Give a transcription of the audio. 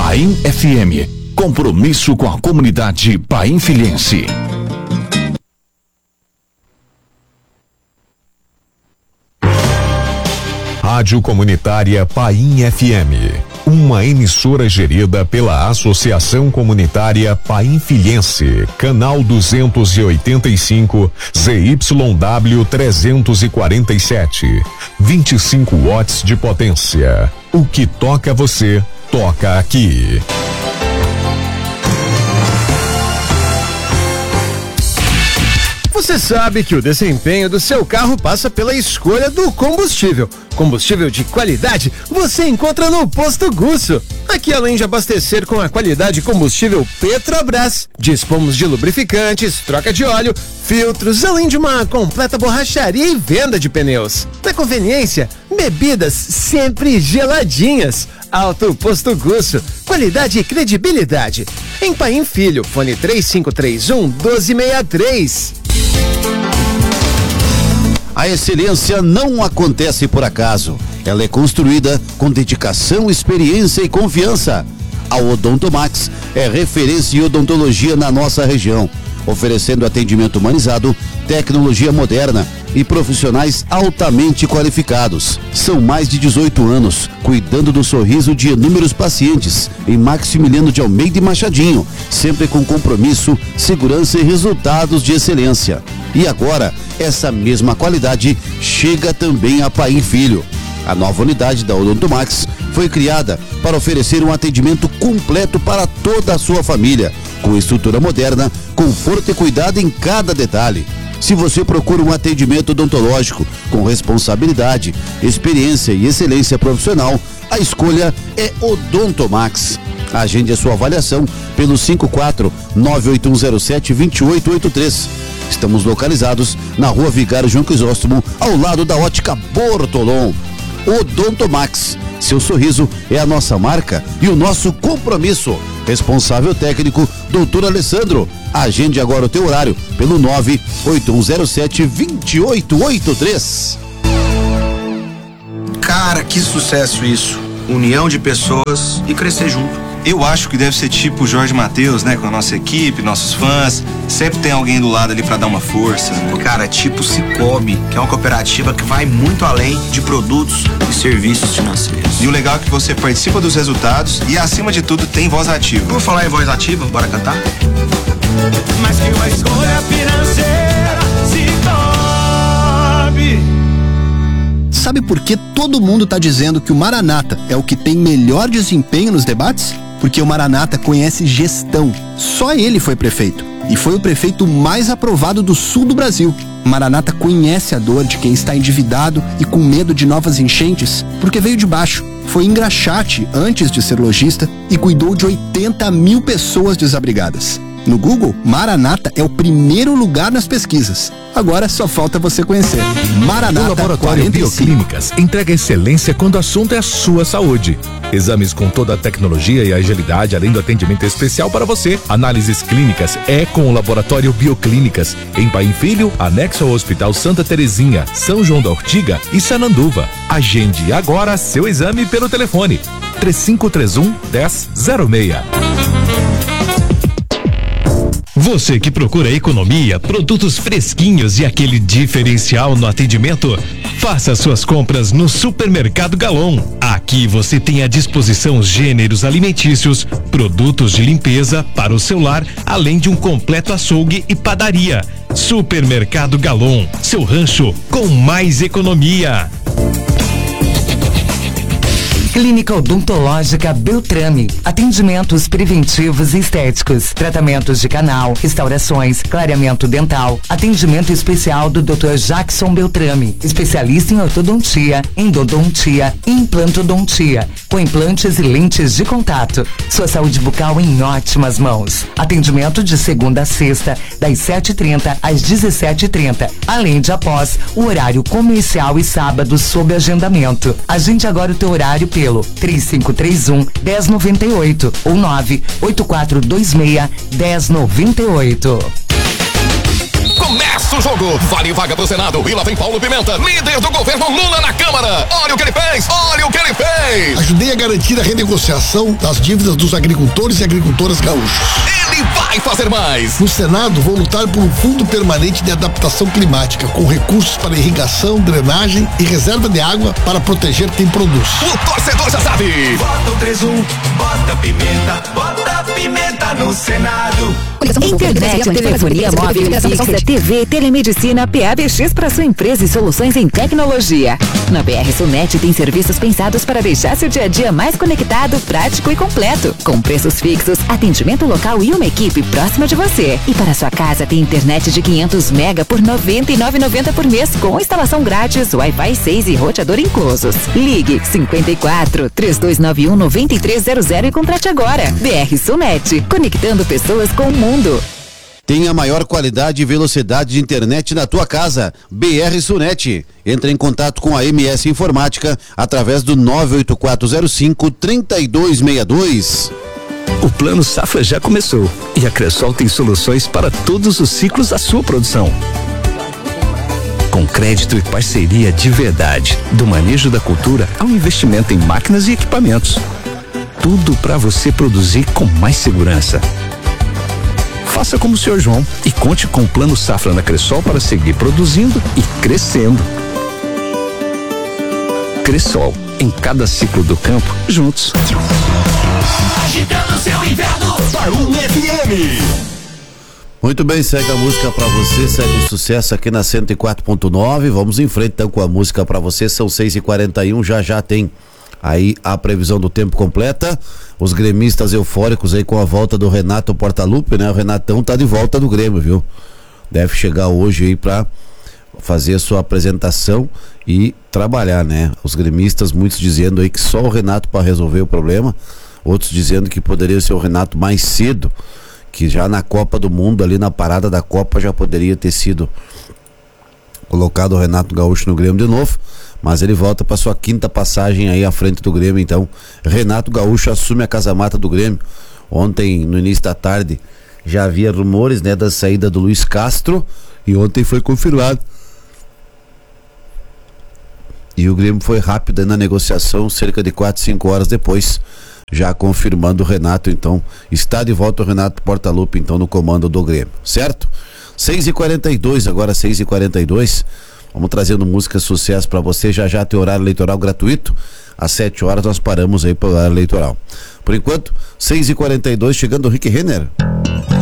Paim FM. Compromisso com a comunidade painfilhense. Rádio Comunitária Paim FM, uma emissora gerida pela Associação Comunitária Painfilhense, canal 285, ZYW 347, 25 watts de potência. O que toca você, toca aqui. Você sabe que o desempenho do seu carro passa pela escolha do combustível. Combustível de qualidade você encontra no Posto Gusso. Aqui, além de abastecer com a qualidade combustível Petrobras, dispomos de lubrificantes, troca de óleo, filtros, além de uma completa borracharia e venda de pneus. Na conveniência, bebidas sempre geladinhas. Alto Posto Gusso, qualidade e credibilidade. Em Paim Filho, fone 3531-1263. A excelência não acontece por acaso. Ela é construída com dedicação, experiência e confiança. A Odontomax é referência em odontologia na nossa região, oferecendo atendimento humanizado, tecnologia moderna e profissionais altamente qualificados. São mais de 18 anos cuidando do sorriso de inúmeros pacientes em Maximiliano de Almeida e Machadinho, sempre com compromisso, segurança e resultados de excelência. E agora, essa mesma qualidade chega também a Paim Filho. A nova unidade da Odontomax foi criada para oferecer um atendimento completo para toda a sua família, com estrutura moderna, conforto e cuidado em cada detalhe. Se você procura um atendimento odontológico com responsabilidade, experiência e excelência profissional, a escolha é Odontomax. Agende a sua avaliação pelo 54-98107-2883. Estamos localizados na Rua Vigário João Crisóstomo, ao lado da Ótica Bortolom. Odontomax, seu sorriso é a nossa marca e o nosso compromisso. Responsável técnico, Dr. Alessandro. Agende agora o teu horário pelo 98107-2883. Cara, que sucesso isso. União de pessoas e crescer junto. Eu acho que deve ser tipo o Jorge Mateus, né? Com a nossa equipe, nossos fãs. Sempre tem alguém do lado ali pra dar uma força. Cara, tipo Cicobi, que é uma cooperativa que vai muito além de produtos e serviços financeiros. E o legal é que você participa dos resultados e, acima de tudo, tem voz ativa. Por falar em voz ativa, bora cantar? Mas que uma escolha financeira, Cicobi. Sabe por que todo mundo tá dizendo que o Maranata é o que tem melhor desempenho nos debates? Porque o Maranata conhece gestão. Só ele foi prefeito. E foi o prefeito mais aprovado do sul do Brasil. O Maranata conhece a dor de quem está endividado e com medo de novas enchentes, porque veio de baixo. Foi engraxate antes de ser lojista e cuidou de 80 mil pessoas desabrigadas. No Google, Maranata é o primeiro lugar nas pesquisas. Agora só falta você conhecer. Maranata. O Laboratório 45. Bioclínicas entrega excelência quando o assunto é a sua saúde. Exames com toda a tecnologia e agilidade, além do atendimento especial para você. Análises clínicas é com o Laboratório Bioclínicas, em Paim Filho, anexo ao Hospital Santa Terezinha, São João da Ortiga e Sananduva. Agende agora seu exame pelo telefone 3531-1006. Você que procura economia, produtos fresquinhos e aquele diferencial no atendimento, faça suas compras no Supermercado Galon. Aqui você tem à disposição gêneros alimentícios, produtos de limpeza para o seu lar, além de um completo açougue e padaria. Supermercado Galon, seu rancho com mais economia. Clínica Odontológica Beltrame. Atendimentos preventivos e estéticos, tratamentos de canal, restaurações, clareamento dental, atendimento especial do Dr. Jackson Beltrame, especialista em ortodontia, endodontia e implantodontia, com implantes e lentes de contato. Sua saúde bucal em ótimas mãos. Atendimento de segunda a sexta, das 7h30 às 17h30, além de após o horário comercial e sábado sob agendamento. Agende agora o teu horário pelo 3531-1098 ou 98426-1098. Começa Começa o jogo. Vale vaga pro Senado. E lá vem Paulo Pimenta, líder do governo Lula na Câmara. Olha o que ele fez. Olha o que ele fez. Ajudei a garantir a renegociação das dívidas dos agricultores e agricultoras gaúchos. Ele vai fazer mais. No Senado, vou lutar por um fundo permanente de adaptação climática, com recursos para irrigação, drenagem e reserva de água para proteger quem produz. O torcedor já sabe. Bota o 3-1, bota pimenta no Senado. Internet, telefonia móvel, fixa, TV, telemedicina, PABX para sua empresa e soluções em tecnologia. Na BR Sunet tem serviços pensados para deixar seu dia a dia mais conectado, prático e completo. Com preços fixos, atendimento local e uma equipe próxima de você. E para sua casa tem internet de 500 mega por R$ 99,90 por mês, com instalação grátis, Wi-Fi 6 e roteador inclusos. Ligue 54 3291 9300 e contrate agora. BR Sunet, conectando pessoas com o mundo. Tem a maior qualidade e velocidade de internet na tua casa. BR Sunet. Entre em contato com a MS Informática através do 98405-3262. O Plano Safra já começou e a Cressol tem soluções para todos os ciclos da sua produção. Com crédito e parceria de verdade, do manejo da cultura ao investimento em máquinas e equipamentos. Tudo para você produzir com mais segurança. Faça como o Sr. João e conte com o Plano Safra na Cressol para seguir produzindo e crescendo. Cressol, em cada ciclo do campo, juntos. Agitando seu inverno. Parum FM. Muito bem, segue a música pra você, segue o sucesso aqui na 104.9. Vamos em frente então com a música pra você, são 6h41, já tem aí a previsão do tempo completa. Os gremistas eufóricos aí com a volta do Renato Portaluppi, né? O Renatão tá de volta do Grêmio, viu? Deve chegar hoje aí pra fazer a sua apresentação e trabalhar, né? Os gremistas, muitos dizendo aí que só o Renato para resolver o problema, outros dizendo que poderia ser o Renato mais cedo, que já na Copa do Mundo, ali na parada da Copa, já poderia ter sido colocado o Renato Gaúcho no Grêmio de novo, mas ele volta para sua quinta passagem aí à frente do Grêmio. Então Renato Gaúcho assume a casa-mata do Grêmio. Ontem, no início da tarde, já havia rumores, né, da saída do Luiz Castro, e ontem foi confirmado. E o Grêmio foi rápido aí na negociação, cerca de 4, 5 horas depois, já confirmando o Renato. Então está de volta o Renato Portaluppi, então, no comando do Grêmio, certo? 6h42, agora 6h42. Vamos trazendo música sucesso para você. Já tem horário eleitoral gratuito. Às 7 horas nós paramos aí para o horário eleitoral. Por enquanto, 6h42, chegando o Rick Renner.